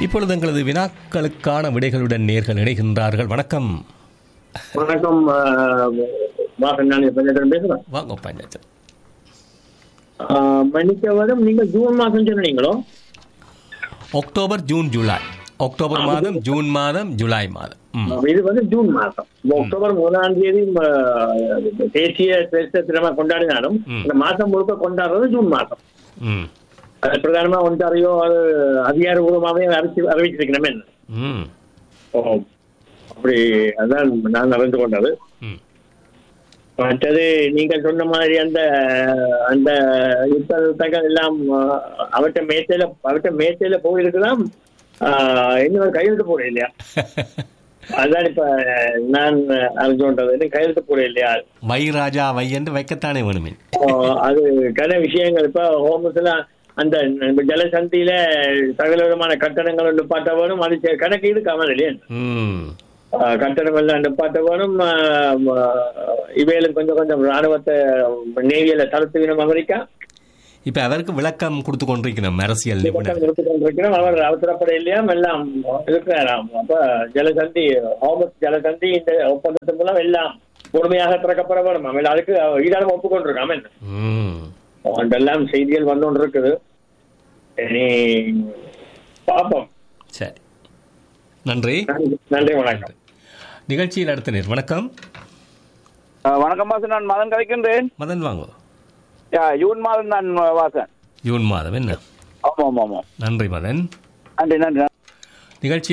இப்பொழுது எங்களது வினாக்களுக்கான விடைகளுடன் நேர்கள் இணைகின்றார்கள். வணக்கம். வணக்கம். பேசுறேன். வாங்க பஞ்சாயத்து. மன்னிக்கவரும், நீங்கள் ஜூன் மாதம் சொன்னீங்களோ? October, June, July. அக்டோபர் மாதம், ஜூன் மாதம், ஜூலை மாதம். இது வந்து ஜூன் மாதம். அக்டோபர் 1 தேசிய தினமா கொண்டாடினாலும் இந்த மாசம் முழுக்க கொண்டாடுறது ஜூன் மாதம். பிரதானமா ஒன்றாரியோ அது அதிகாரபூர்வமாவே அறிவிச்சிருக்கணுமே. அப்படி அதான் நான் அறிந்து கொண்டது. மற்றது நீங்கள் சொன்ன மாதிரி அந்த அந்த யுத்தங்கள் எல்லாம் அவற்றை மேச்சையில போயிருக்கலாம். இன்னும் கையெழுத்து போட இல்லையா? அதான் இப்ப நான் அறிஞ்சு கொண்டது. கையெழுத்து போட இல்லையா? வை ராஜா வை என்று வைக்கத்தானே வேணுமே. அது கன விஷயங்கள். இப்ப ஹோமஸ்ல அந்த ஜலசந்தியில சகல விதமான கட்டணங்கள் நிப்பாட்ட வேணும். அது கணக்கு இருக்காமல் இல்லையா? கட்டணம் எல்லாம் நிப்பாட்ட வேணும். இவையிலும் கொஞ்சம் கொஞ்சம் ராணுவத்தை நேவியில தடுத்து வேணும் அமெரிக்கா. இப்ப அவருக்கு விளக்கம் கொடுத்து கொண்டிருக்கிறோம். அரசியல் கொடுத்து கொண்டிருக்கிறோம். அவர் அவசரப்பட இல்லையா எல்லாம் இருக்கிறாராம். அப்ப ஜலசந்தி ஹோமஸ் ஜலசந்தி இந்த ஒப்பந்தத்தின் மூலம் எல்லாம் முழுமையாக திறக்கப்பட வேணும். அதுக்கு ஈடான ஒப்புக்கொண்டிருக்காம அதெல்லாம் செய்திகள் வந்து கொண்டு இருக்குது. பாப்போம். சரி, நன்றி. நன்றி, வணக்கம். நிகழ்ச்சியில் அடுத்த நேர். வணக்கம். வணக்கம் வாசன், நான் மதன் கலைக்கின்றேன். மதன் வாங்க. ஜூன் மாதம் தான் வாசன். ஜூன் மாதம் என்ன? ஆமாம் ஆமாம். நன்றி மதன். நன்றி நன்றி. நிகழ்ச்சி